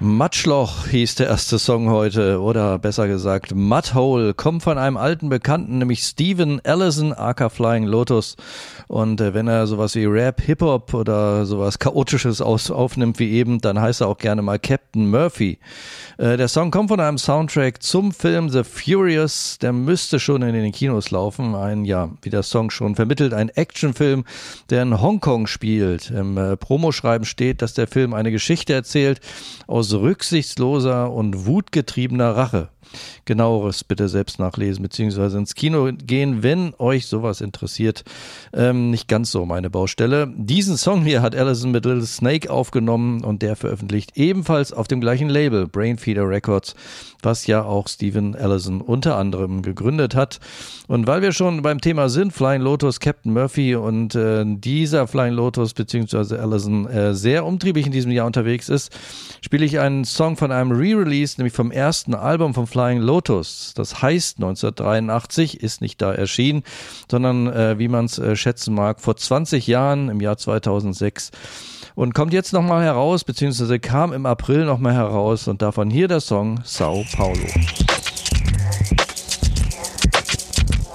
Matschloch hieß der erste Song heute, oder besser gesagt Mudhole, kommt von einem alten Bekannten, nämlich Steven Allison, aka Flying Lotus. Und wenn er sowas wie Rap, Hip-Hop oder sowas Chaotisches aufnimmt wie eben, dann heißt er auch gerne mal Captain Murphy. Der Song kommt von einem Soundtrack zum Film The Furious, der müsste schon in den Kinos laufen. Ein, ja, wie der Song schon vermittelt, ein Actionfilm, der in Hongkong spielt. Im Promoschreiben steht, dass der Film eine Geschichte erzählt aus rücksichtsloser und wutgetriebener Rache. Genaueres bitte selbst nachlesen bzw. ins Kino gehen, wenn euch sowas interessiert. Nicht ganz so meine Baustelle. Diesen Song hier hat Allison mit Little Snake aufgenommen und der veröffentlicht ebenfalls auf dem gleichen Label, Brainfeeder Records, was ja auch Steven Allison unter anderem gegründet hat. Und weil wir schon beim Thema sind, Flying Lotus, Captain Murphy und dieser Flying Lotus bzw. Allison sehr umtriebig in diesem Jahr unterwegs ist, spiele ich einen Song von einem Re-Release, nämlich vom ersten Album von Flying Lotus. Das heißt 1983, ist nicht da erschienen, sondern wie man es schätzen mag, vor 20 Jahren, im Jahr 2006. Und kommt jetzt nochmal heraus, beziehungsweise kam im April nochmal heraus und davon hier der Song Sao Paulo.